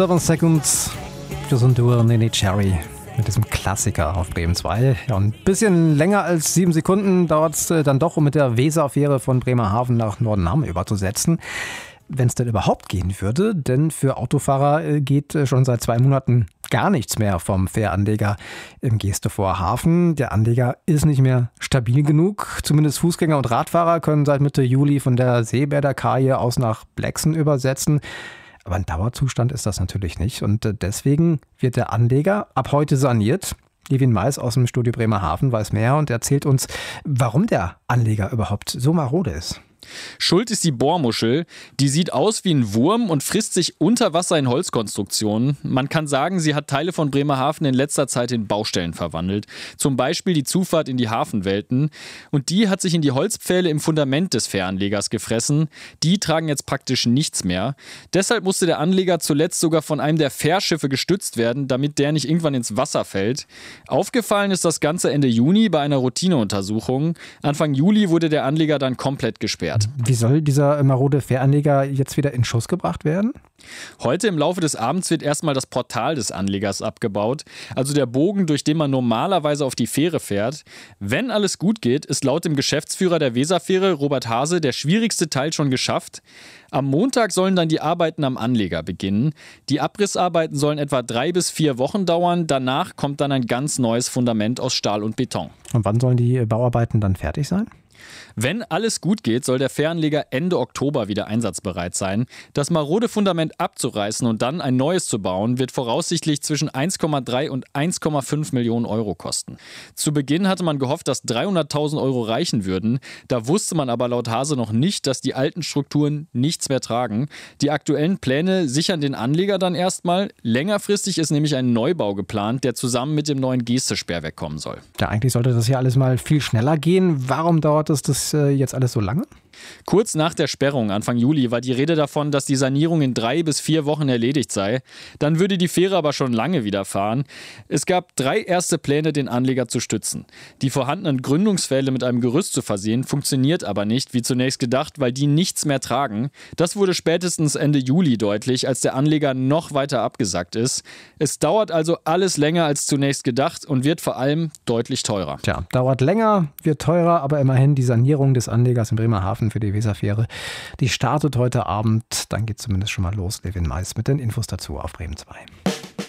7 Seconds. Josundur Nene Cherry mit diesem Klassiker auf Bremen 2. Ja, ein bisschen länger als 7 Sekunden dauert es dann doch, um mit der Weserfähre von Bremerhaven nach Nordenham überzusetzen. Wenn es denn überhaupt gehen würde, denn für Autofahrer geht schon seit 2 Monaten gar nichts mehr vom Fähranleger im Geestefoer Hafen. Der Anleger ist nicht mehr stabil genug. Zumindest Fußgänger und Radfahrer können seit Mitte Juli von der Seebäder Kaje aus nach Blexen übersetzen. Aber ein Dauerzustand ist das natürlich nicht. Und deswegen wird der Anleger ab heute saniert. Levin Mais aus dem Studio Bremerhaven weiß mehr und erzählt uns, warum der Anleger überhaupt so marode ist. Schuld ist die Bohrmuschel. Die sieht aus wie ein Wurm und frisst sich unter Wasser in Holzkonstruktionen. Man kann sagen, sie hat Teile von Bremerhaven in letzter Zeit in Baustellen verwandelt. Zum Beispiel die Zufahrt in die Hafenwelten. Und die hat sich in die Holzpfähle im Fundament des Fähranlegers gefressen. Die tragen jetzt praktisch nichts mehr. Deshalb musste der Anleger zuletzt sogar von einem der Fährschiffe gestützt werden, damit der nicht irgendwann ins Wasser fällt. Aufgefallen ist das Ganze Ende Juni bei einer Routineuntersuchung. Anfang Juli wurde der Anleger dann komplett gesperrt. Wie soll dieser marode Fähranleger jetzt wieder in Schuss gebracht werden? Heute im Laufe des Abends wird erstmal das Portal des Anlegers abgebaut, also der Bogen, durch den man normalerweise auf die Fähre fährt. Wenn alles gut geht, ist laut dem Geschäftsführer der Weserfähre, Robert Hase, der schwierigste Teil schon geschafft. Am Montag sollen dann die Arbeiten am Anleger beginnen. Die Abrissarbeiten sollen etwa 3 bis 4 Wochen dauern. Danach kommt dann ein ganz neues Fundament aus Stahl und Beton. Und wann sollen die Bauarbeiten dann fertig sein? Wenn alles gut geht, soll der Fähranleger Ende Oktober wieder einsatzbereit sein. Das marode Fundament abzureißen und dann ein neues zu bauen, wird voraussichtlich zwischen 1,3 und 1,5 Millionen Euro kosten. Zu Beginn hatte man gehofft, dass 300.000 Euro reichen würden. Da wusste man aber laut Hase noch nicht, dass die alten Strukturen nichts mehr tragen. Die aktuellen Pläne sichern den Anleger dann erstmal. Längerfristig ist nämlich ein Neubau geplant, der zusammen mit dem neuen Geeste-Sperrwerk kommen soll. Ja, eigentlich sollte das ja alles mal viel schneller gehen. Warum dauert das jetzt alles so lange? Kurz nach der Sperrung, Anfang Juli, war die Rede davon, dass die Sanierung in 3 bis 4 Wochen erledigt sei. Dann würde die Fähre aber schon lange wieder fahren. Es gab 3 erste Pläne, den Anleger zu stützen. Die vorhandenen Gründungspfähle mit einem Gerüst zu versehen, funktioniert aber nicht, wie zunächst gedacht, weil die nichts mehr tragen. Das wurde spätestens Ende Juli deutlich, als der Anleger noch weiter abgesackt ist. Es dauert also alles länger als zunächst gedacht und wird vor allem deutlich teurer. Tja, dauert länger, wird teurer, aber immerhin die Sanierung des Anlegers in Bremerhaven für die Weserfähre, die startet heute Abend. Dann geht es zumindest schon mal los. Levin Mais mit den Infos dazu auf Bremen 2.